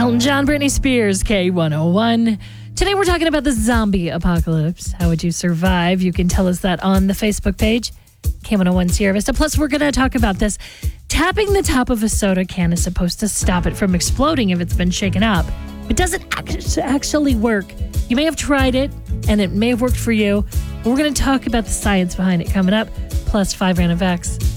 Elton John, Britney Spears, K101. Today we're talking about the zombie apocalypse. How would you survive? You can tell us that on the Facebook page, K101 Sierra Vista. Plus, we're going to talk about this. Tapping the top of a soda can is supposed to stop it from exploding if it's been shaken up. It doesn't actually work. You may have tried it, and it may have worked for you. But we're going to talk about the science behind it coming up, plus 5 random facts.